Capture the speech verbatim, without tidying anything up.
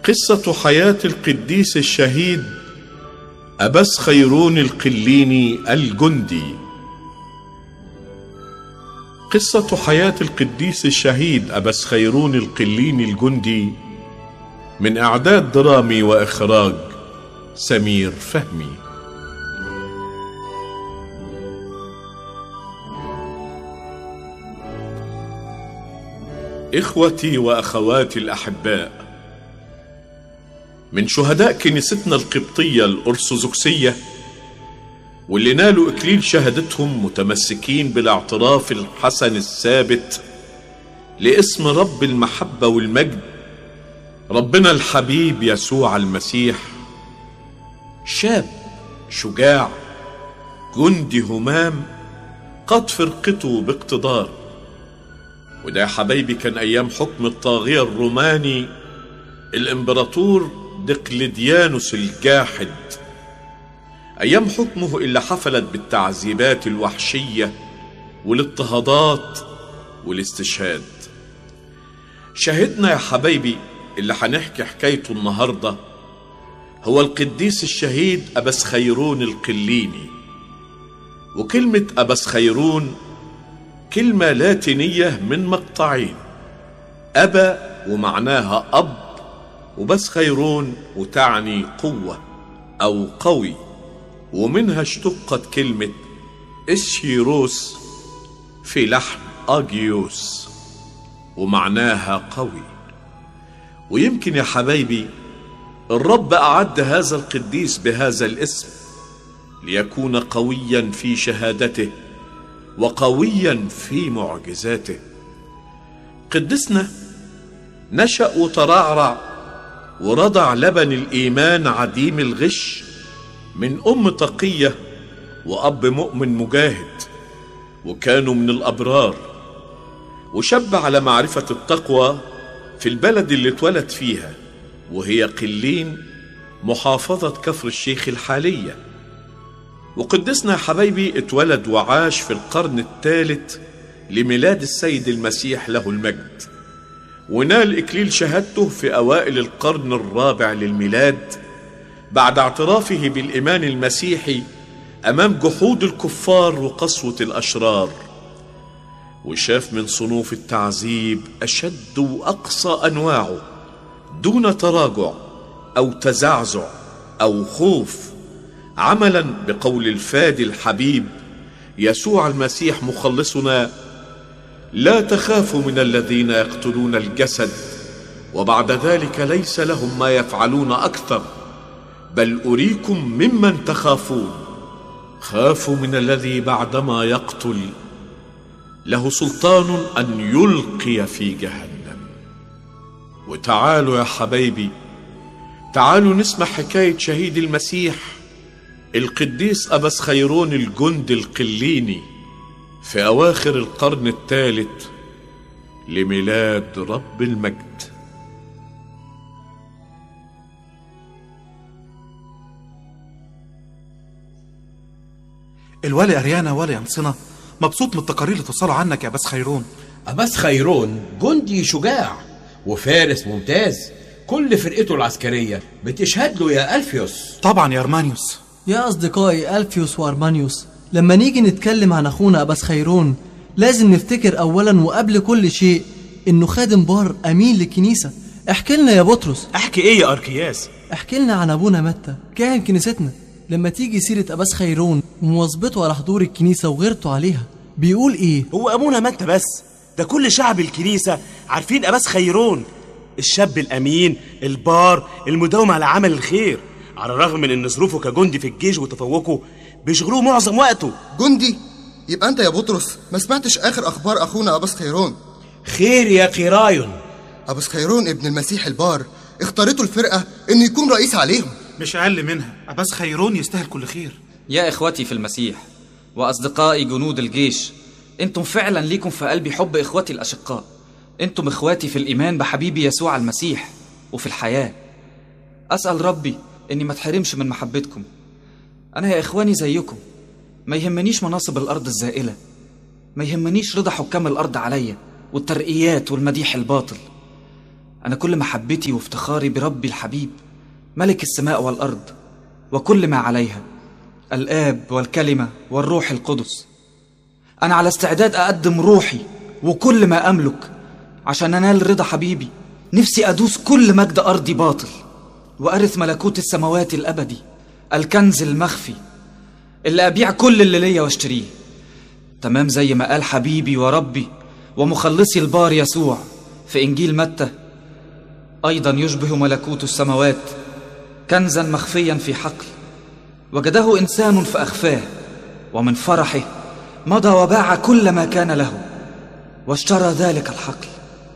قصة حياة القديس الشهيد أبس خيرون القليني الجندي. قصة حياة القديس الشهيد أبس خيرون القليني الجندي، من إعداد درامي وإخراج سمير فهمي. إخوتي وأخواتي الأحباء، من شهداء كنيستنا القبطية الأرثوذكسية واللي نالوا إكليل شهادتهم متمسكين بالاعتراف الحسن الثابت لاسم رب المحبة والمجد ربنا الحبيب يسوع المسيح، شاب شجاع جندي همام قد فرقته باقتدار. وده يا حبايبي كان أيام حكم الطاغية الروماني الإمبراطور دقلديانوس الجاحد، أيام حكمه اللي حفلت بالتعذيبات الوحشية والاضطهادات والاستشهاد. شاهدنا يا حبايبي اللي هنحكي حكايته النهاردة هو القديس الشهيد أبس خيرون القليني. وكلمة أبس خيرون كلمة لاتينية من مقطعين، أبا ومعناها أب، وبس خيرون وتعني قوة أو قوي، ومنها اشتقت كلمة إسشيروس في لحن أجيوس ومعناها قوي. ويمكن يا حبايبي الرب أعد هذا القديس بهذا الاسم ليكون قويا في شهادته وقويا في معجزاته. قدسنا نشأ وترعرع ورضع لبن الإيمان عديم الغش من أم تقية وأب مؤمن مجاهد، وكانوا من الأبرار، وشب على معرفة التقوى في البلد اللي اتولد فيها وهي قلين محافظة كفر الشيخ الحالية. وقدسنا يا حبايبي اتولد وعاش في القرن الثالث لميلاد السيد المسيح له المجد، ونال إكليل شهادته في أوائل القرن الرابع للميلاد بعد اعترافه بالإيمان المسيحي أمام جحود الكفار وقسوة الأشرار، وشاف من صنوف التعذيب أشد وأقصى أنواعه دون تراجع أو تزعزع أو خوف، عملا بقول الفادي الحبيب يسوع المسيح مخلصنا: لا تخافوا من الذين يقتلون الجسد وبعد ذلك ليس لهم ما يفعلون أكثر، بل أريكم ممن تخافون، خافوا من الذي بعدما يقتل له سلطان أن يلقي في جهنم. وتعالوا يا حبايبي، تعالوا نسمع حكاية شهيد المسيح القديس أبس خيرون الجندي القليني في أواخر القرن الثالث لميلاد رب المجد. الوالي أريانا والي أنصنة مبسوط من التقارير اللي توصلوا عنك يا أبس خيرون. أبس خيرون جندي شجاع وفارس ممتاز، كل فرقته العسكرية بتشهد له يا ألفيوس. طبعا يا أرمانيوس. يا أصدقائي ألفيوس وأرمانيوس، لما نيجي نتكلم عن أخونا أبس خيرون لازم نفتكر أولا وقبل كل شيء إنه خادم بار أمين للكنيسة. احكي لنا يا بطرس. احكي ايه يا أركياس؟ احكي لنا عن أبونا متى كاهن كنيستنا. لما تيجي سيرة أبس خيرون ومواظبته على حضور الكنيسة وغيرته عليها بيقول إيه؟ هو أبونا متى بس؟ ده كل شعب الكنيسة عارفين أبس خيرون، الشاب الأمين البار المداوم على عمل الخير، على الرغم من ان ظروفه كجندي في الجيش وتفوقه بيشغلوه معظم وقته. جندي؟ يبقى انت يا بطرس ما سمعتش اخر اخبار اخونا أبس خيرون؟ خير يا قرايون. أبس خيرون ابن المسيح البار اختارته الفرقة انه يكون رئيس عليهم. مش اقل منها، أبس خيرون يستاهل كل خير. يا اخوتي في المسيح واصدقائي جنود الجيش، انتم فعلا ليكم في قلبي حب اخوتي الاشقاء. انتم اخواتي في الايمان بحبيبي يسوع المسيح وفي الحياة. اسأل ربي اني ما اتحرمش من محبتكم. انا يا اخواني زيكم، ما يهمنيش مناصب الارض الزائلة، ما يهمنيش رضا حكام الارض عليا والترقيات والمديح الباطل. أنا كل محبتي وافتخاري بربي الحبيب ملك السماء والأرض وكل ما عليها، الآب والكلمة والروح القدس. أنا على استعداد أقدم روحي وكل ما أملك عشان أنال رضا حبيبي. نفسي أدوس كل مجد أرضي باطل وأرث ملكوت السماوات الأبدي، الكنز المخفي اللي أبيع كل اللي ليا واشتريه، تمام زي ما قال حبيبي وربي ومخلصي البار يسوع في إنجيل متى: أيضا يشبه ملكوت السماوات كنزا مخفيا في حقل وجده إنسان فأخفاه، ومن فرحه مضى وباع كل ما كان له واشترى ذلك الحقل.